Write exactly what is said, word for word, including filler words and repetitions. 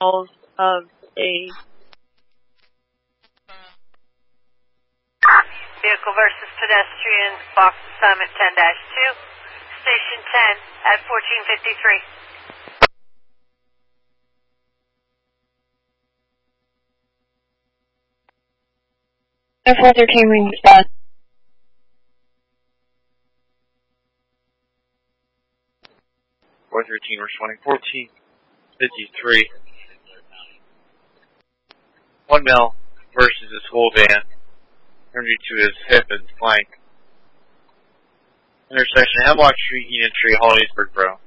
of a vehicle versus pedestrian, box assignment ten dash two, station ten at fourteen fifty-three. F one thirteen ring respond. four thirteen responding fourteen fifty-three. One male versus his whole van. Injury to his hip and flank. Intersection Hemlock Street, Union Tree, Hollidaysburg, bro.